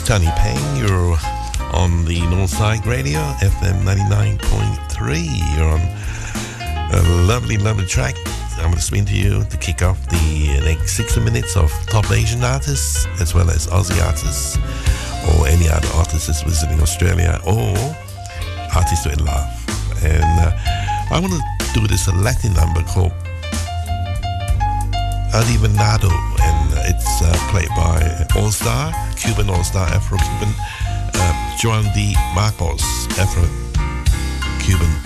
Tony Payne. You're on the Northside Radio, FM 99.3. You're on a lovely, lovely track. I'm going to spin to you to kick off the next 60 minutes of top Asian artists, as well as Aussie artists, or any other artists that's visiting Australia, or artists in love. And I want to do this Latin number called Adivinado, and it's played by All-Star, Cuban All-Star, Afro-Cuban, Juan D. Marcos, Afro-Cuban